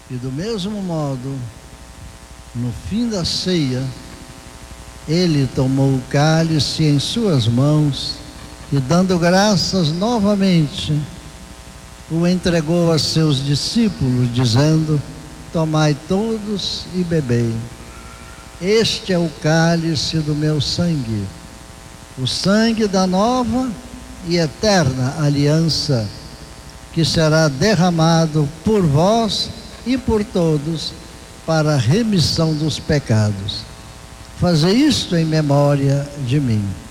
E do mesmo modo, no fim da ceia, ele tomou o cálice em suas mãos e, dando graças novamente, o entregou a seus discípulos, dizendo: tomai todos e bebei. Este é o cálice do meu sangue, o sangue da nova e eterna aliança, que será derramado por vós e por todos para a remissão dos pecados. Fazei isto em memória de mim.